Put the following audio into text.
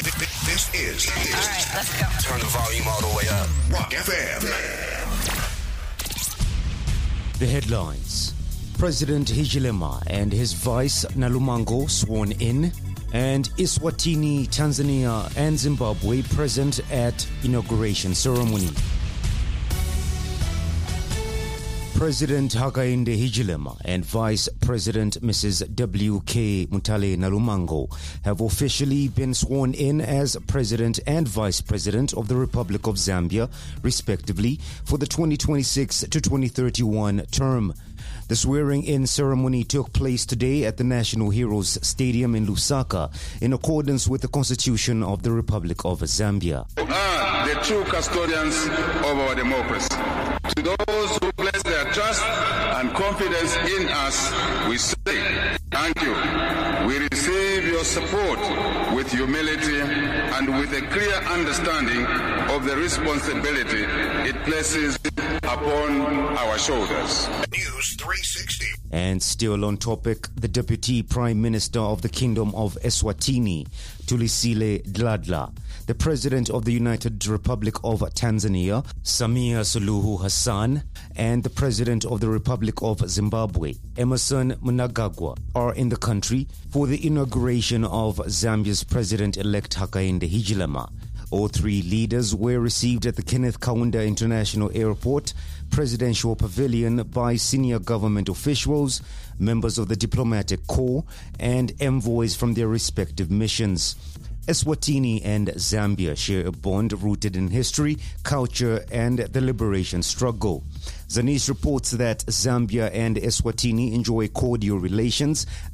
This is. All right, let's go. Turn the volume all the way up. Rock FM. The headlines. President Hichilema and his vice Nalumango sworn in, and Eswatini, Tanzania and Zimbabwe present at inauguration ceremony. President Hakainde Hichilema and Vice President Mrs. W.K. Mutale Nalumango have officially been sworn in as President and Vice President of the Republic of Zambia, respectively, for the 2026 to 2031 term. The swearing-in ceremony took place today at the National Heroes Stadium in Lusaka, in accordance with the Constitution of the Republic of Zambia. Are the true custodians of our democracy. To those who place their trust and confidence in us, we say thank you. We receive your support with humility and with a clear understanding of the responsibility it places upon our shoulders. News 360. And still on topic, the Deputy Prime Minister of the Kingdom of Eswatini, Thulisile Dladla, the President of the United Republic of Tanzania, Samia Suluhu Hassan, and the President of the Republic of Zimbabwe, Emmerson Mnangagwa, are in the country for the inauguration of Zambia's President-elect Hakainde Hichilema. All three leaders were received at the Kenneth Kaunda International Airport Presidential Pavilion by senior government officials, members of the diplomatic corps, and envoys from their respective missions. Eswatini and Zambia share a bond rooted in history, culture, and the liberation struggle. Zanis reports that Zambia and Eswatini enjoy cordial relations